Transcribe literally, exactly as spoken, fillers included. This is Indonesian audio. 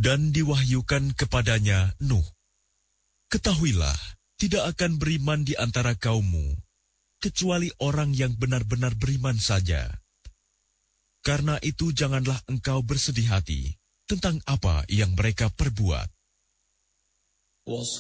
Dan diwahyukan kepadanya Nuh, ketahuilah, tidak akan beriman di antara kaummu, kecuali orang yang benar-benar beriman saja. Karena itu janganlah engkau bersedih hati tentang apa yang mereka perbuat.